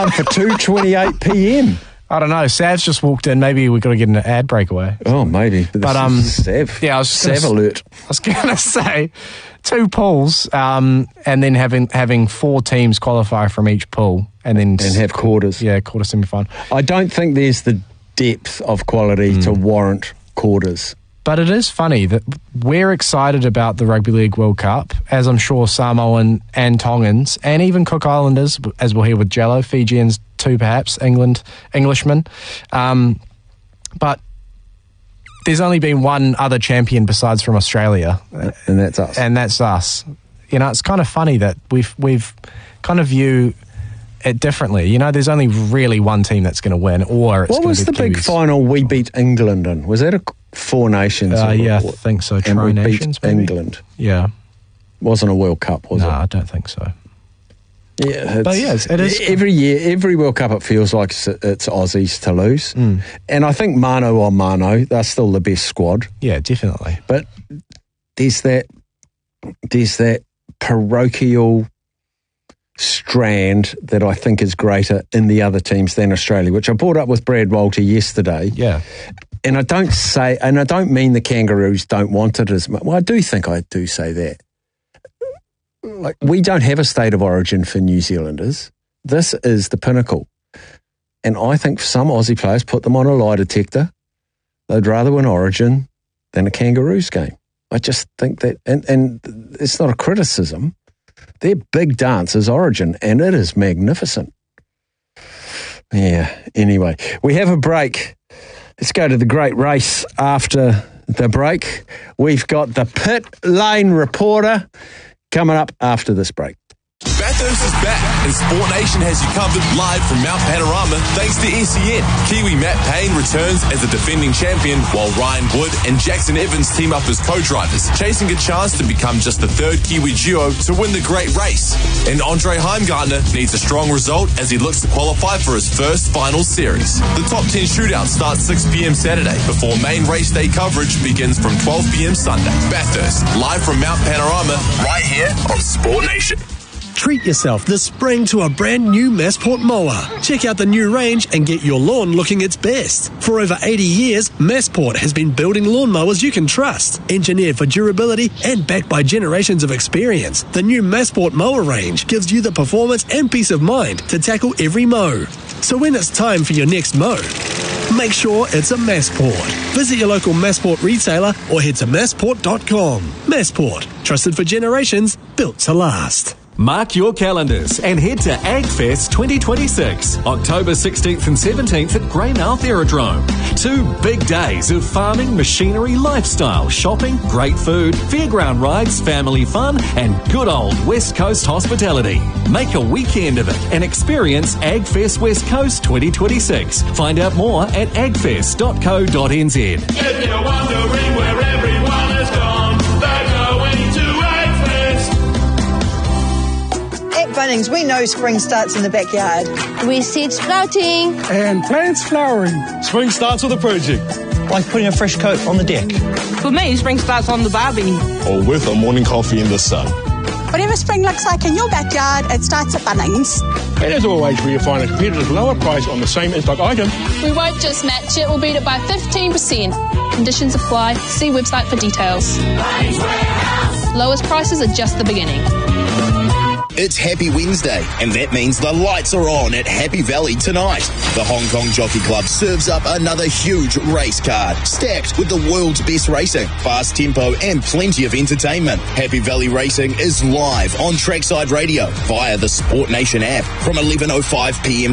for 2:28 p.m. I don't know. Sav's just walked in. Maybe we've got to get an ad break away. Oh, maybe. But Sav. Yeah, Sav alert. I was going to say 2 pools, and then having 4 teams qualify from each pool, and have quarters. Yeah, quarter semi-final. I don't think there's the depth of quality to warrant quarters. But it is funny that we're excited about the Rugby League World Cup, as I'm sure Samoan and Tongans, and even Cook Islanders, as we'll hear with Jello, Fijians too perhaps, Englishmen. But there's only been one other champion besides from Australia. And that's us. And that's us. You know, it's kind of funny that we've kind of view it differently. You know, there's only really one team that's going to win, or it's what was the big final we beat England in? Was that a 4 Nations? Yeah, I think so. Tri-Nations, beat England. Yeah. Wasn't a World Cup, was it? No, I don't think so. Yeah, but yes, it is. Every year, every World Cup, it feels like it's Aussies to lose. And I think mano on mano, they're still the best squad. Yeah, definitely. But there's that parochial strand that I think is greater in the other teams than Australia, which I brought up with Brad Walter yesterday. Yeah. And I don't mean the Kangaroos don't want it as much. Well, I do say that. Like, we don't have a state of origin for New Zealanders. This is the pinnacle. And I think some Aussie players put them on a lie detector. They'd rather win Origin than a Kangaroos game. I just think that, and it's not a criticism. Their big dance is Origin, and it is magnificent. Yeah, anyway, we have a break. Let's go to the great race after the break. We've got the Pit Lane Reporter coming up after this break. Bathurst is back, and Sport Nation has you covered live from Mount Panorama thanks to SEN. Kiwi Matt Payne returns as a defending champion, while Ryan Wood and Jackson Evans team up as co-drivers, chasing a chance to become just the 3rd Kiwi duo to win the great race. And Andre Heimgartner needs a strong result as he looks to qualify for his first final series. The top 10 shootout starts 6 p.m. Saturday, before main race day coverage begins from 12 p.m. Sunday. Bathurst, live from Mount Panorama, right here on Sport Nation. Treat yourself this spring to a brand new Massport mower. Check out the new range and get your lawn looking its best. For over 80 years, Massport has been building lawnmowers you can trust. Engineered for durability and backed by generations of experience, the new Massport mower range gives you the performance and peace of mind to tackle every mow. So when it's time for your next mow, make sure it's a Massport. Visit your local Massport retailer or head to massport.com. Massport, trusted for generations, built to last. Mark your calendars and head to AgFest 2026, October 16th and 17th at Greymouth Aerodrome. 2 big days of farming, machinery, lifestyle, shopping, great food, fairground rides, family fun, and good old West Coast hospitality. Make a weekend of it and experience AgFest West Coast 2026. Find out more at agfest.co.nz. If you're wondering where everyone has gone, they're going to At Bunnings, we know spring starts in the backyard. With seeds sprouting and plants flowering. Spring starts with a project, like putting a fresh coat on the deck. For me, spring starts on the barbie. Or with a morning coffee in the sun. Whatever spring looks like in your backyard, it starts at Bunnings. And as always, we find a competitive lower price on the same in-stock item. We won't just match it, we'll beat it by 15%. Conditions apply. See website for details. Lowest prices are just the beginning. It's Happy Wednesday, and that means the lights are on at Happy Valley tonight. The Hong Kong Jockey Club serves up another huge race card, stacked with the world's best racing, fast tempo, and plenty of entertainment. Happy Valley Racing is live on Trackside Radio via the Sport Nation app from 11:05 p.m.